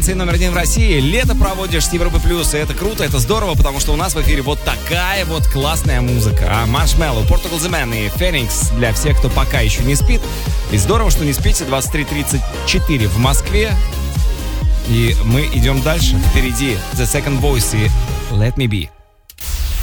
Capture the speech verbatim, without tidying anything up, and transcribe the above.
радиостанции номер один в России. Лето проводишь с Европы Плюс, и это круто, это здорово, потому что у нас в эфире вот такая вот классная музыка. А Marshmello, Portugal The Man и Phoenix для всех, кто пока еще не спит. И здорово, что не спите. Двадцать три тридцать четыре в Москве. И мы идем дальше. Впереди The Second Voice и Let Me Be.